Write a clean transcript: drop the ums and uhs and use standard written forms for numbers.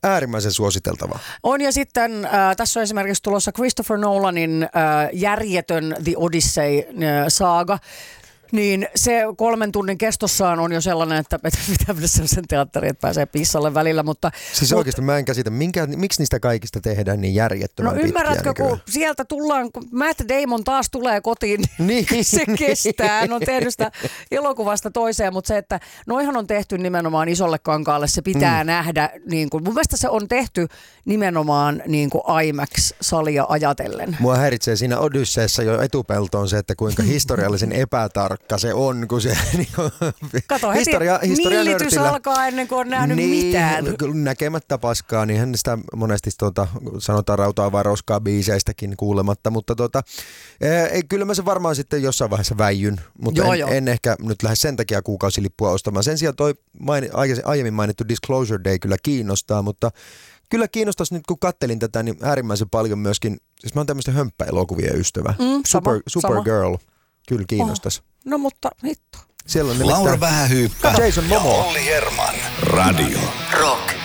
äärimmäisen suositeltava. On, ja sitten tässä on esimerkiksi tulossa Christopher Nolanin järjetön The Odyssey-saaga. Niin se 3 tunnin kestossaan on jo sellainen, että pitää mennä sellaisen teatteriin, että pääsee pissalle välillä. Siis oikeasti mä en käsitä, miksi niistä kaikista tehdään niin järjettömän pitkiä? No ymmärrätkö, kun sieltä tullaan, kun Matt Damon taas tulee kotiin, niin se kestää. Hän on tehnyt sitä elokuvasta toiseen, mutta se, että noihan on tehty nimenomaan isolle kankaalle, se pitää nähdä. Niin kuin, mun mielestä se on tehty nimenomaan niin kuin IMAX-salia ajatellen. Mua häiritsee siinä Odysseessa jo etupeltoon se, että kuinka historiallisen epätarkka se on, kun se kato, heti millitys alkaa ennen kuin on nähnyt mitään. Näkemättä paskaa, niin hän sitä monesti sanotaan rautaa vai roskaa biiseistäkin kuulematta, mutta kyllä mä se varmaan sitten jossain vaiheessa väijyn, mutta en ehkä nyt lähde sen takia kuukausilippua ostamaan. Sen sijaan toi aiemmin mainittu Disclosure Day kyllä kiinnostaa, mutta kyllä kiinnostaisi nyt kun kattelin tätä, niin äärimmäisen paljon myöskin, siis mä oon tämmöistä hömppäelokuvien ystävä, Supergirl. Kyllä kiinnostaisi. No mutta hitto. Siellä on Laura Vähähyyppä Jason Momoa. ja Olli Herman. Radio Rock.